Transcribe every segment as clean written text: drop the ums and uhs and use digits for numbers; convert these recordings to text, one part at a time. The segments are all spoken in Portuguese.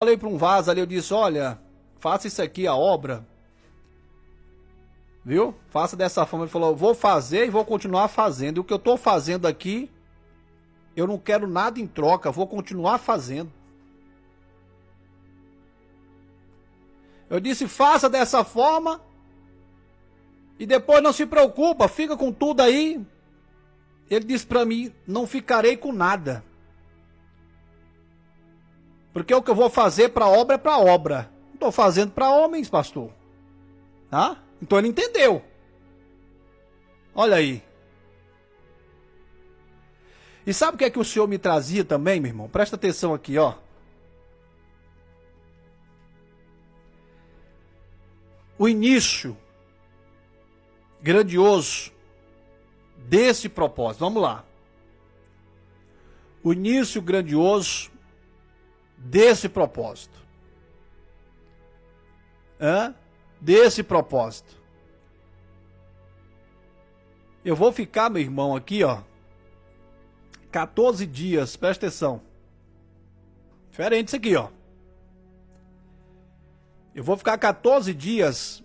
falei para um vaso ali, eu disse, olha, faça isso aqui, a obra. Viu? Faça dessa forma. Ele falou, vou fazer e vou continuar fazendo. E o que eu estou fazendo aqui, eu não quero nada em troca, vou continuar fazendo. Eu disse, faça dessa forma e depois não se preocupa, fica com tudo aí. Ele disse para mim, não ficarei com nada. Porque o que eu vou fazer para obra é para obra. Não estou fazendo para homens, pastor. Tá? Então ele entendeu. Olha aí. E sabe o que é que o Senhor me trazia também, meu irmão? Presta atenção aqui, ó. O início grandioso desse propósito. Vamos lá. O início grandioso desse propósito. Desse propósito. Eu vou ficar, meu irmão, aqui, ó, 14 dias, presta atenção. Diferente isso aqui, ó. Eu vou ficar 14 dias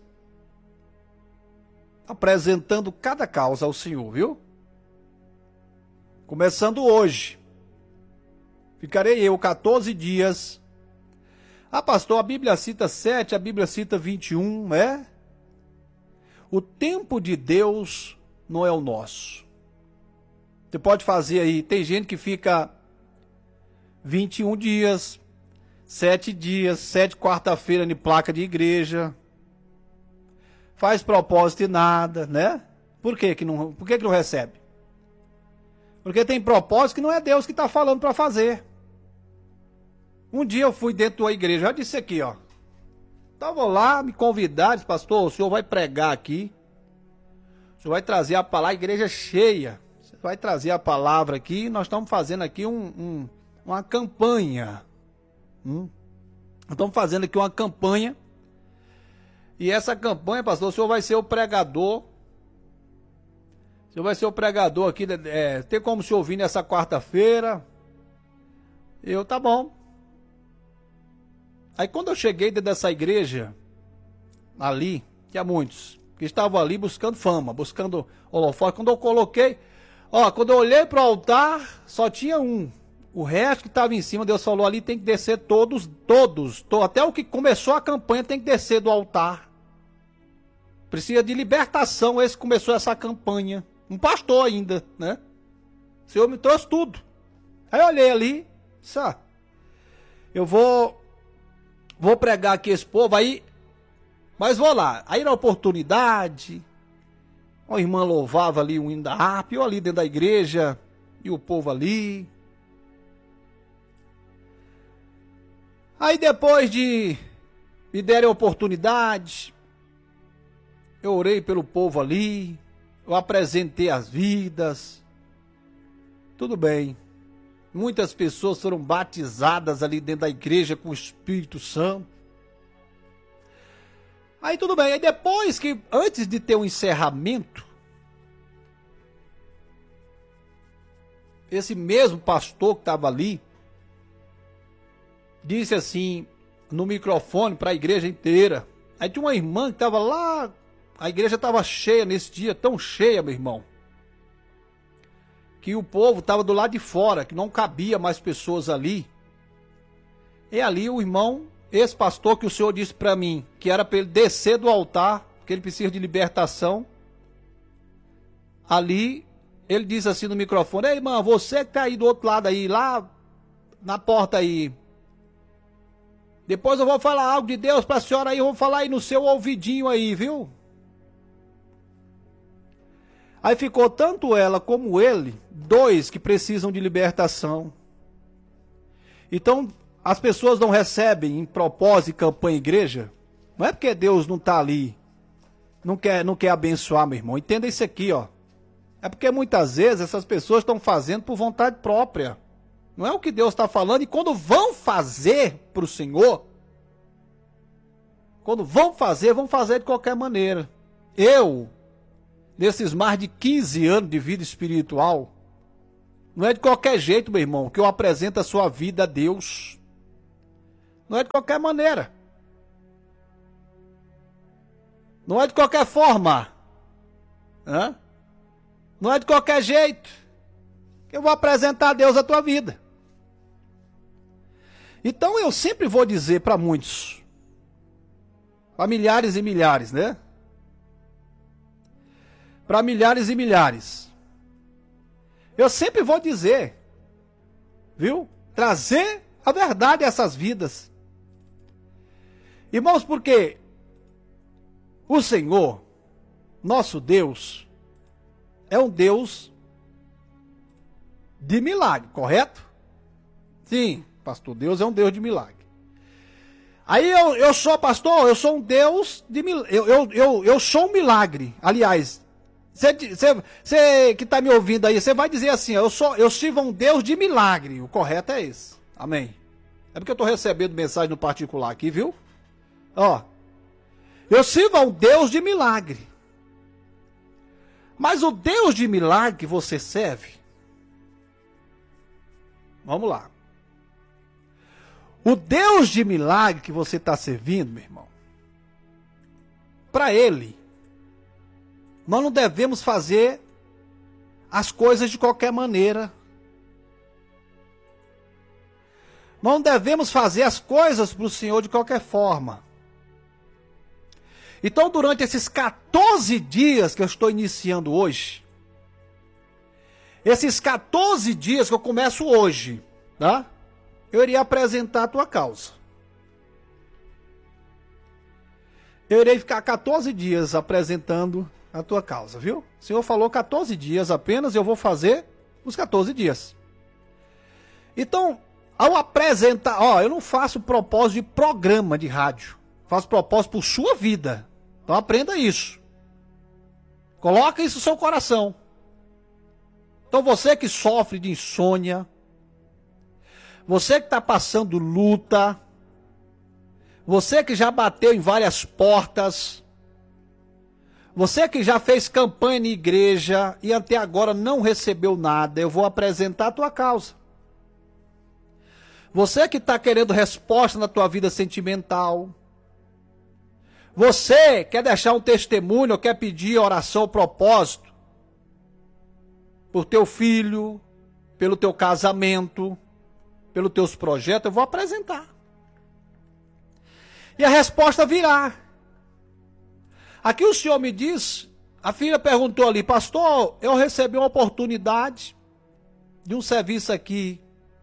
apresentando cada causa ao Senhor, viu? Começando hoje. Ficarei eu 14 dias. Ah, pastor, a Bíblia cita 7, a Bíblia cita 21, é? O tempo de Deus não é o nosso. Você pode fazer aí, tem gente que fica 21 dias, 7 dias, 7 quarta-feira em placa de igreja. Faz propósito e nada, né? Por que que não recebe? Porque tem propósito que não é Deus que está falando para fazer. Um dia eu fui dentro da igreja, já disse aqui, ó. Estava lá, me convidaram, disse, pastor, o senhor vai pregar aqui. O senhor vai trazer a palavra, a igreja cheia. Você vai trazer a palavra aqui, nós estamos fazendo aqui uma campanha. Estamos fazendo aqui uma campanha. E essa campanha, pastor, o senhor vai ser o pregador. O senhor vai ser o pregador aqui. Tem como o senhor vir nessa quarta-feira? Tá bom. Aí quando eu cheguei dentro dessa igreja, ali, tinha muitos, que estavam ali buscando fama, buscando holofote. Quando eu coloquei, quando eu olhei para o altar, só tinha um. O resto que estava em cima, Deus falou ali, tem que descer todos, até o que começou a campanha tem que descer do altar. Precisa de libertação, esse que começou essa campanha. Um pastor ainda, né? O Senhor me trouxe tudo. Aí eu olhei ali, eu vou pregar aqui esse povo aí, mas vou lá. Aí na oportunidade, a irmã louvava ali o hino da harpa, eu ali dentro da igreja, e o povo ali. Aí depois de me derem a oportunidade, eu orei pelo povo ali, eu apresentei as vidas, tudo bem. Muitas pessoas foram batizadas ali dentro da igreja com o Espírito Santo. Aí tudo bem, aí depois que, antes de ter um encerramento, esse mesmo pastor que estava ali, disse assim, no microfone para a igreja inteira. Aí tinha uma irmã que estava lá, a igreja estava cheia nesse dia, tão cheia, meu irmão, que o povo estava do lado de fora, que não cabia mais pessoas ali. E ali o irmão, esse pastor que o Senhor disse para mim, que era para ele descer do altar, que ele precisa de libertação, ali ele disse assim no microfone, ei irmã, você que está aí do outro lado aí, lá na porta aí, depois eu vou falar algo de Deus para a senhora aí, eu vou falar aí no seu ouvidinho aí, viu? Aí ficou tanto ela como ele, dois que precisam de libertação. Então, as pessoas não recebem em propósito e campanha igreja, não é porque Deus não está ali, não quer abençoar, meu irmão. Entenda isso aqui, ó. É porque muitas vezes essas pessoas estão fazendo por vontade própria. Não é o que Deus está falando, e quando vão fazer para o Senhor, vão fazer de qualquer maneira. Eu, nesses mais de 15 anos de vida espiritual, não é de qualquer jeito, meu irmão, que eu apresento a sua vida a Deus. Não é de qualquer maneira. Não é de qualquer forma. Hã? Não é de qualquer jeito que eu vou apresentar a Deus a tua vida. Então eu sempre vou dizer para muitos, para milhares e milhares, né? Para milhares e milhares. Eu sempre vou dizer, viu? Trazer a verdade a essas vidas. Irmãos, porque o Senhor, nosso Deus, é um Deus de milagre, correto? Sim, pastor, Deus é um Deus de milagre. Aí eu sou, pastor, eu sou um Deus de milagre. Eu sou um milagre. Aliás, você que está me ouvindo aí, você vai dizer assim, eu sirvo a um Deus de milagre. O correto é esse. Amém. É porque eu estou recebendo mensagem no particular aqui, viu? Ó, eu sirvo a um Deus de milagre. Mas o Deus de milagre que você serve, vamos lá. O Deus de milagre que você está servindo, meu irmão, para Ele, nós não devemos fazer as coisas de qualquer maneira. Nós não devemos fazer as coisas para o Senhor de qualquer forma. Então, durante esses 14 dias que eu estou iniciando hoje, esses 14 dias que eu começo hoje, tá? Eu iria apresentar a tua causa. Eu irei ficar 14 dias apresentando a tua causa, viu? O Senhor falou 14 dias apenas, eu vou fazer os 14 dias. Então, ao apresentar, eu não faço propósito de programa de rádio. Faço propósito por sua vida. Então aprenda isso. Coloca isso no seu coração. Então você que sofre de insônia, você que está passando luta, você que já bateu em várias portas, você que já fez campanha na igreja e até agora não recebeu nada, eu vou apresentar a tua causa. Você que está querendo resposta na tua vida sentimental, você quer deixar um testemunho, quer pedir oração, propósito, por teu filho, pelo teu casamento, pelos teus projetos, eu vou apresentar. E a resposta virá. Aqui o Senhor me diz, a filha perguntou ali, pastor, eu recebi uma oportunidade de um serviço aqui.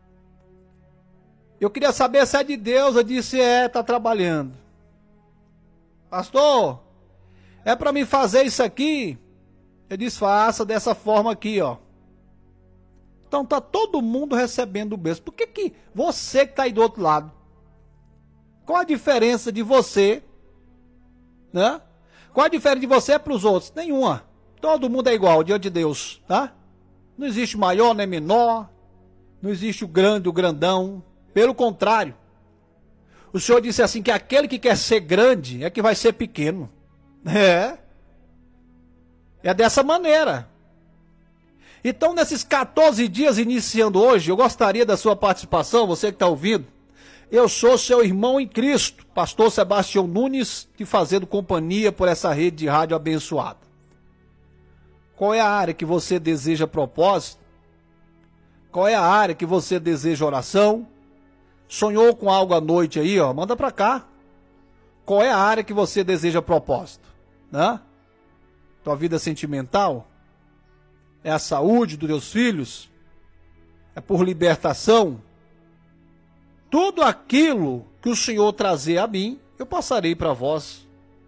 Eu queria saber se é de Deus. Eu disse, está trabalhando. Pastor, é para mim fazer isso aqui? Eu disse, faça dessa forma aqui, ó. Então tá todo mundo recebendo o mesmo. Por que você que está aí do outro lado? Qual a diferença de você, né? Qual a diferença de você para os outros? Nenhuma. Todo mundo é igual diante de Deus, tá? Não existe maior nem menor. Não existe o grande, o grandão. Pelo contrário. O Senhor disse assim que aquele que quer ser grande é que vai ser pequeno. É dessa maneira. Então, nesses 14 dias iniciando hoje, eu gostaria da sua participação, você que está ouvindo. Eu sou seu irmão em Cristo, pastor Sebastião Nunes, te fazendo companhia por essa rede de rádio abençoada. Qual é a área que você deseja propósito? Qual é a área que você deseja oração? Sonhou com algo à noite aí, manda para cá. Qual é a área que você deseja propósito? Né? Tua vida sentimental? É a saúde dos teus filhos? É por libertação? Tudo aquilo que o Senhor trazer a mim, eu passarei para vós.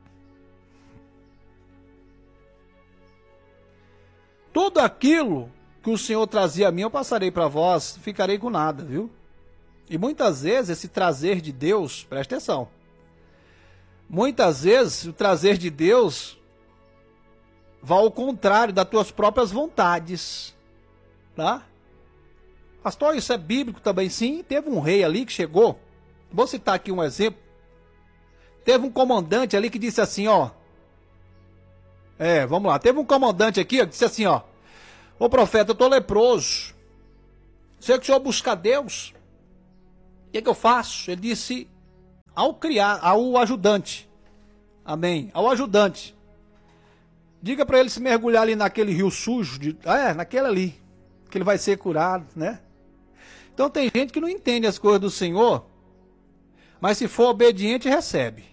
Tudo aquilo que o Senhor trazia a mim, eu passarei para vós, ficarei com nada, viu? E muitas vezes esse trazer de Deus, presta atenção, muitas vezes o trazer de Deus vai ao contrário das tuas próprias vontades, tá? Pastor, isso é bíblico também? Sim, teve um rei ali que chegou, vou citar aqui um exemplo, teve um comandante ali que disse assim, vamos lá, teve um comandante aqui que disse assim, ô profeta, eu tô leproso, sei que o senhor busca Deus, o que eu faço? Ele disse, ao ajudante. Amém? Ao ajudante. Diga para ele se mergulhar ali naquele rio sujo, naquele ali, que ele vai ser curado, né? Então tem gente que não entende as coisas do Senhor, mas se for obediente, recebe.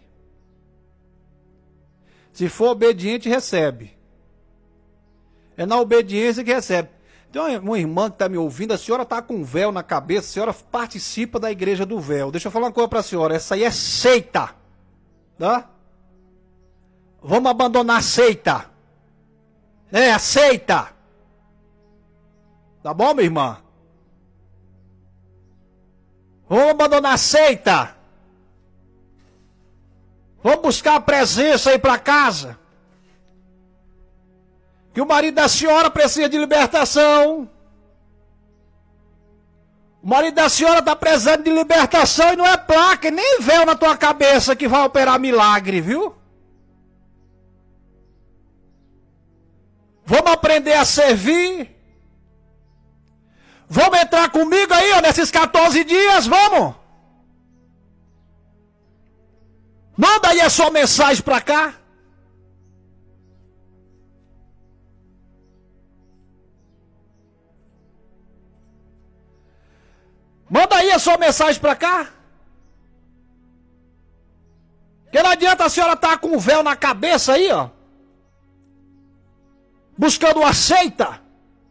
Se for obediente, recebe. É na obediência que recebe. Tem uma irmã que está me ouvindo, a senhora está com um véu na cabeça, a senhora participa da igreja do véu. Deixa eu falar uma coisa para a senhora, essa aí é seita. Tá? Vamos abandonar a seita. Aceita. Tá bom, minha irmã? Vamos abandonar a seita. Vamos buscar a presença aí para casa. Que o marido da senhora precisa de libertação. O marido da senhora está precisando de libertação e não é placa, e nem véu na tua cabeça que vai operar milagre, viu? Vamos aprender a servir. Vamos entrar comigo aí, ó, nesses 14 dias, vamos. Manda aí a sua mensagem para cá. Manda aí a sua mensagem para cá. Porque não adianta a senhora estar com o véu na cabeça aí, ó. Buscando uma seita.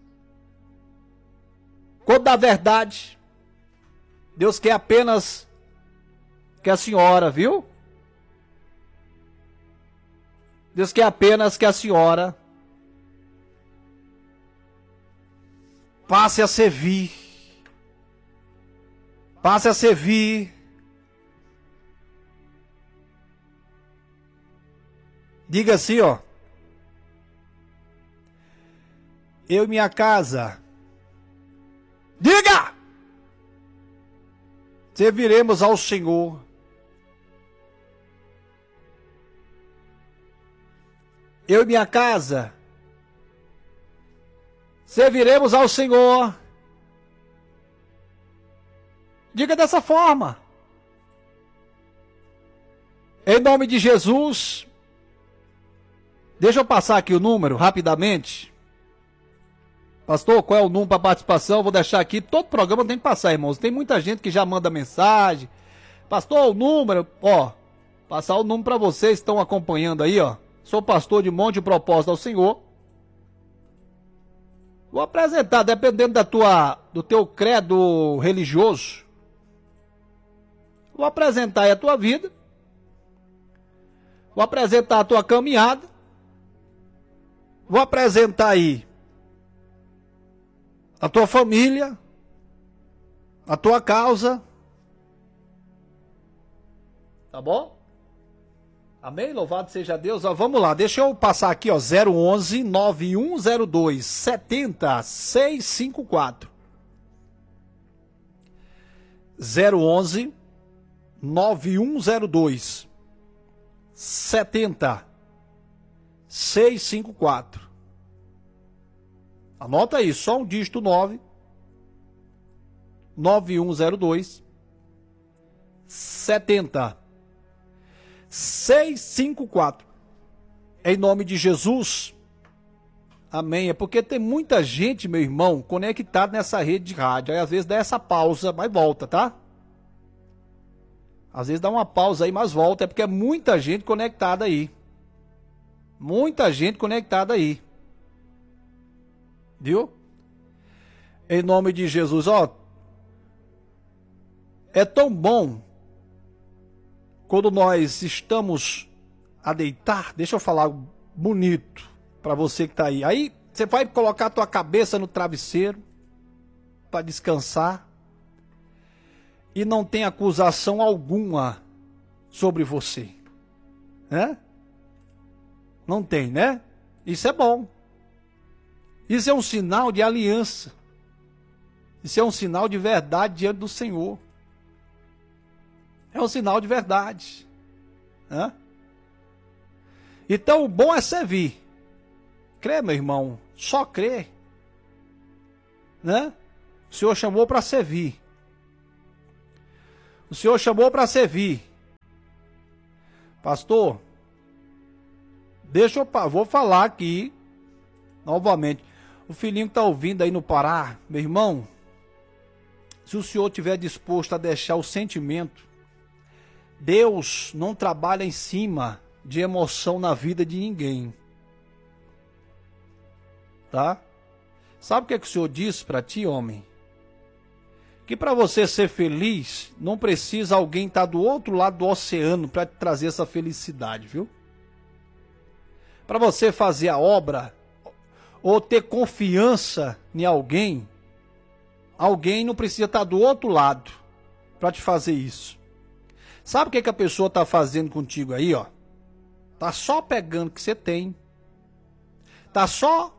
Quando na verdade, Deus quer apenas que a senhora, viu? Deus quer apenas que a senhora passe a servir. Passe a servir. Diga assim, ó. Eu e minha casa. Diga! Serviremos ao Senhor. Eu e minha casa. Serviremos ao Senhor. Diga dessa forma. Em nome de Jesus. Deixa eu passar aqui o número rapidamente. Pastor, qual é o número para participação? Vou deixar aqui. Todo programa tem que passar, irmãos. Tem muita gente que já manda mensagem. Pastor, o número, ó. Passar o número para vocês que estão acompanhando aí, ó. Sou pastor de Monte Propósito ao Senhor. Vou apresentar, dependendo do teu credo religioso. Vou apresentar aí a tua vida. Vou apresentar a tua caminhada. Vou apresentar aí a tua família, a tua causa. Tá bom? Amém? Louvado seja Deus. Ó, vamos lá, deixa eu passar aqui, ó, 011 9102 70654. 011 9102 70654. Anota aí, só um dígito 9 9102 70654. Em nome de Jesus. Amém. É porque tem muita gente, meu irmão, conectado nessa rede de rádio. Aí às vezes dá essa pausa, mas volta, tá? Às vezes dá uma pausa aí, mas volta. É porque é muita gente conectada aí. Muita gente conectada aí. Viu? Em nome de Jesus, ó. É tão bom quando nós estamos a deitar. Deixa eu falar bonito para você que tá aí. Aí você vai colocar a tua cabeça no travesseiro para descansar e não tem acusação alguma sobre você, né? Não tem, né? Isso é bom. Isso é um sinal de aliança. Isso é um sinal de verdade diante do Senhor. É um sinal de verdade. Né? Então o bom é servir. Crê, meu irmão. Só crê. Né? O Senhor chamou para servir. O Senhor chamou para servir. Pastor, vou falar aqui, novamente. O filhinho que está ouvindo aí no Pará, meu irmão, se o senhor estiver disposto a deixar o sentimento, Deus não trabalha em cima de emoção na vida de ninguém. Tá? Sabe o que é que o senhor disse para ti, homem? Que para você ser feliz, não precisa alguém estar do outro lado do oceano para te trazer essa felicidade, viu? Para você fazer a obra, ou ter confiança em alguém, alguém não precisa estar do outro lado para te fazer isso. Sabe o que a pessoa está fazendo contigo aí, ó? Tá só pegando o que você tem. Tá só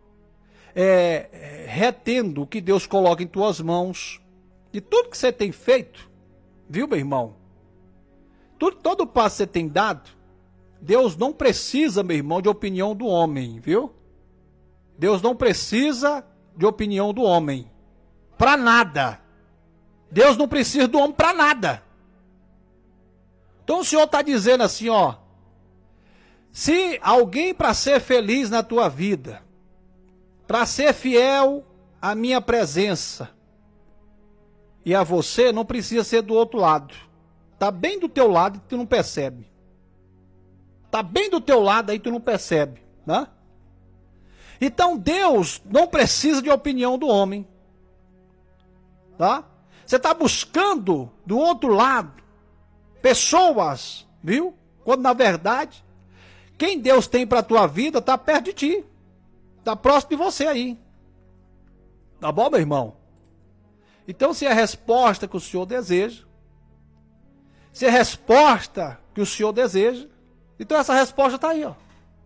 retendo o que Deus coloca em tuas mãos. E tudo que você tem feito, viu, meu irmão? Todo passo que você tem dado, Deus não precisa, meu irmão, de opinião do homem, viu? Deus não precisa de opinião do homem. Para nada. Deus não precisa do homem para nada. Então o Senhor está dizendo assim, ó. Se alguém para ser feliz na tua vida, para ser fiel à minha presença e a você, não precisa ser do outro lado. Tá bem do teu lado e tu não percebe. Tá bem do teu lado aí tu não percebe, né? Então Deus não precisa de opinião do homem. Tá? Você está buscando do outro lado pessoas, viu? Quando na verdade, quem Deus tem para a tua vida está perto de ti. Está próximo de você aí. Tá bom, meu irmão? Então, se é a resposta que o Senhor deseja, se é a resposta que o Senhor deseja, então essa resposta está aí, ó.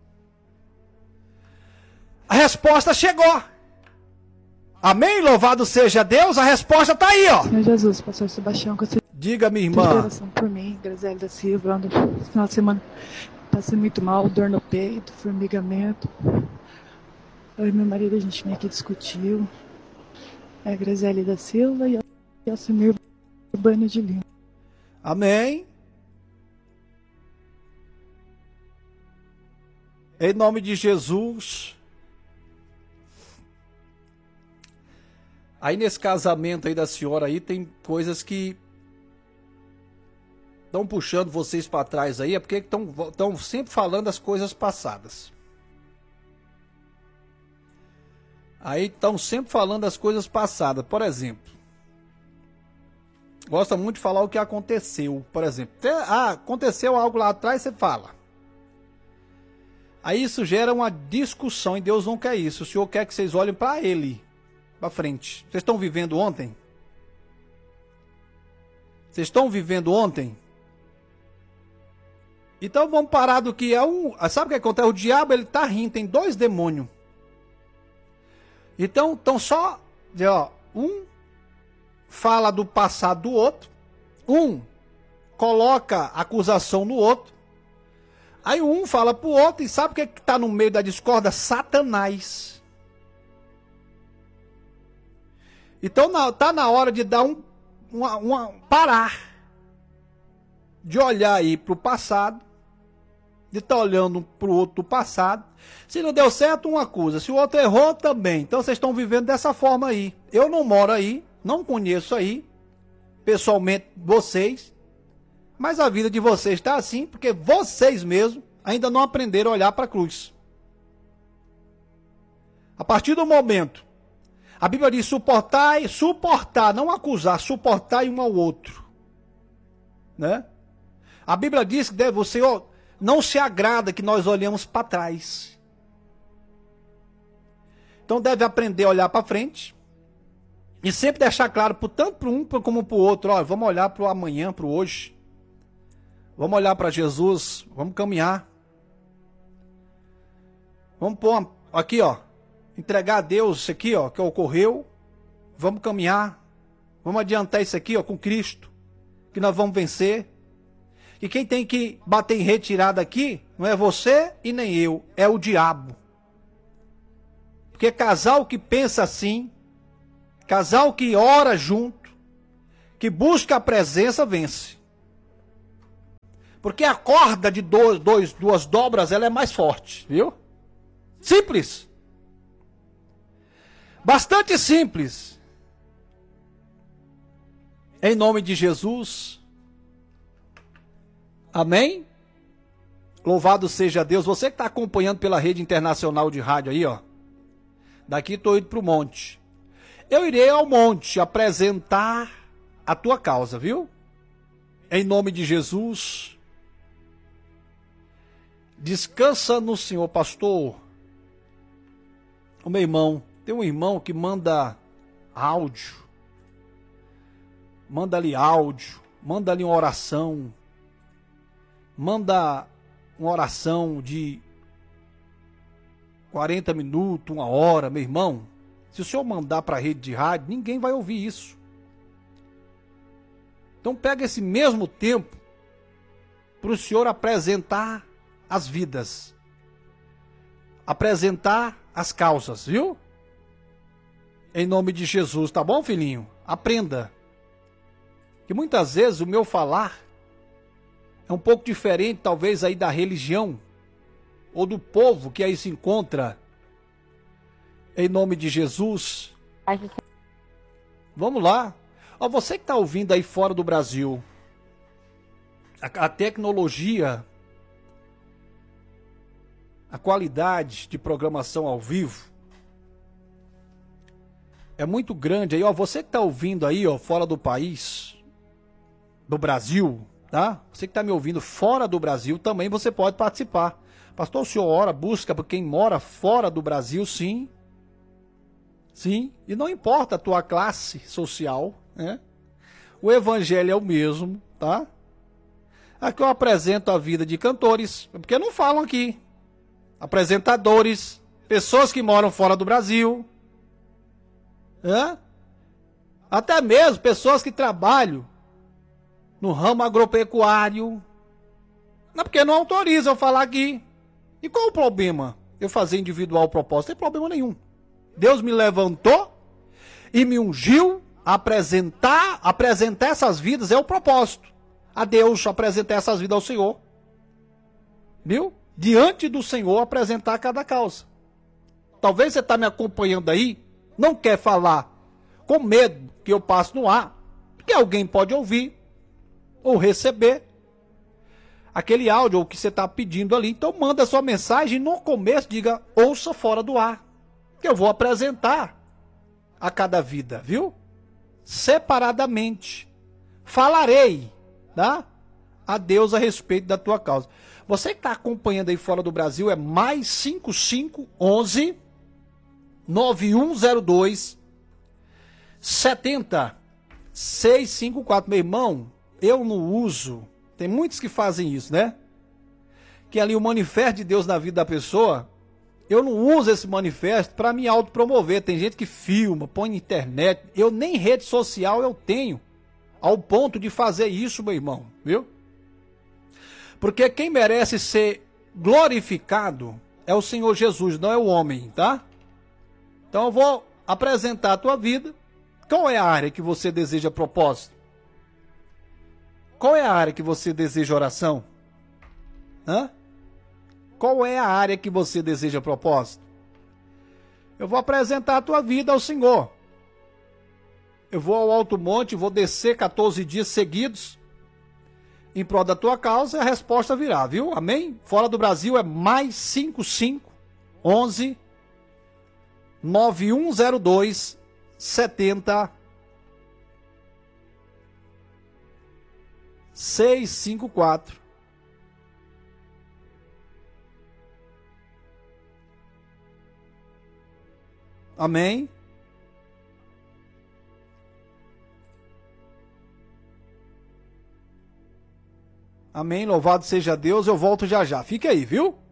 A resposta chegou. Amém? Louvado seja Deus, a resposta está aí, ó. Senhor Jesus, pastor Sebastião, que você diga, minha irmã. oração por mim, Graziele da Silva, no final de semana passei muito mal, dor no peito, formigamento. Eu e meu marido, a gente meio que discutiu. É Graziele da Silva e Alcimir Urbano de Lima. Amém. Em nome de Jesus. Aí nesse casamento aí da senhora aí tem coisas que estão puxando vocês para trás aí, é porque estão sempre falando as coisas passadas. Aí estão sempre falando as coisas passadas. Por exemplo, gosta muito de falar o que aconteceu. Por exemplo, aconteceu algo lá atrás, você fala. Aí isso gera uma discussão e Deus não quer isso. O Senhor quer que vocês olhem para Ele, para frente. Vocês estão vivendo ontem? Vocês estão vivendo ontem? Então vamos parar do que é um... Sabe o que acontece? O diabo, ele tá rindo, tem dois demônios. Então só... Ó, um fala do passado do outro. Um coloca acusação no outro. Aí um fala pro outro e sabe o que está no meio da discórdia? Satanás. Então tá na hora de dar parar. De olhar aí pro passado. De estar olhando pro outro do passado. Se não deu certo, um acusa. Se o outro errou, também. Então vocês estão vivendo dessa forma aí. Eu não moro aí, não conheço aí, pessoalmente, vocês. Mas a vida de vocês está assim, porque vocês mesmos ainda não aprenderam a olhar para a cruz. A partir do momento, a Bíblia diz suportar, não acusar, suportar um ao outro. Né? A Bíblia diz que o Senhor não se agrada que nós olhemos para trás. Então deve aprender a olhar para frente. E sempre deixar claro, tanto para um como para o outro, ó, vamos olhar para o amanhã, para o hoje. Vamos olhar para Jesus, vamos caminhar. Vamos pôr aqui, ó, entregar a Deus isso aqui, ó, que ocorreu. Vamos caminhar. Vamos adiantar isso aqui, ó, com Cristo, que nós vamos vencer. E quem tem que bater em retirada aqui não é você e nem eu, é o diabo. Porque casal que pensa assim, casal que ora junto, que busca a presença, vence. Porque a corda de duas dobras, ela é mais forte, viu? Simples. Bastante simples. Em nome de Jesus. Amém? Louvado seja Deus. Você que está acompanhando pela rede internacional de rádio aí, ó. Daqui estou indo para o monte. Eu irei ao monte apresentar a tua causa, viu? Em nome de Jesus. Descansa no Senhor, pastor. O meu irmão, tem um irmão que manda áudio. Manda ali áudio. Manda ali uma oração. Manda uma oração de 40 minutos, 1 hora, meu irmão. Se o senhor mandar para a rede de rádio, ninguém vai ouvir isso. Então pega esse mesmo tempo para o senhor apresentar as vidas. Apresentar as causas, viu? Em nome de Jesus, tá bom, filhinho? Aprenda. Que muitas vezes o meu falar é um pouco diferente, talvez, aí da religião ou do povo que aí se encontra. Em nome de Jesus. Vamos lá. Ó, você que está ouvindo aí fora do Brasil, a tecnologia, a qualidade de programação ao vivo é muito grande aí, ó. Você que está ouvindo aí, ó, fora do país, do Brasil, tá? Você que está me ouvindo fora do Brasil, também você pode participar. Pastor, o senhor ora, busca por quem mora fora do Brasil, sim. Sim, e não importa a tua classe social, né? O evangelho é o mesmo, tá? Aqui eu apresento a vida de cantores, porque não falam aqui. Apresentadores, pessoas que moram fora do Brasil, né? Até mesmo pessoas que trabalham no ramo agropecuário. Não, porque não autorizam eu falar aqui. E qual o problema? Eu fazer individual propósito? Não tem problema nenhum. Deus me levantou e me ungiu a apresentar essas vidas, é o propósito. A Deus apresentar essas vidas ao Senhor. Viu? Diante do Senhor apresentar cada causa. Talvez você está me acompanhando aí, não quer falar com medo que eu passe no ar, porque alguém pode ouvir ou receber aquele áudio que você está pedindo ali. Então manda sua mensagem e no começo diga, ouça fora do ar, que eu vou apresentar a cada vida, viu? Separadamente. Falarei, tá? A Deus a respeito da tua causa. Você que está acompanhando aí fora do Brasil é mais 5511 9102 70654. Meu irmão, eu não uso. Tem muitos que fazem isso, né? Que ali o manifesto de Deus na vida da pessoa, eu não uso esse manifesto para me autopromover. Tem gente que filma, põe na internet. Eu nem rede social eu tenho ao ponto de fazer isso, meu irmão, viu? Porque quem merece ser glorificado é o Senhor Jesus, não é o homem, tá? Então eu vou apresentar a tua vida. Qual é a área que você deseja propósito? Qual é a área que você deseja oração? Hã? Qual é a área que você deseja propósito? Eu vou apresentar a tua vida ao Senhor. Eu vou ao alto monte, vou descer 14 dias seguidos em prol da tua causa e a resposta virá, viu? Amém? Fora do Brasil é mais 5511 9102 70654. Amém? Amém, louvado seja Deus, eu volto já já. Fique aí, viu?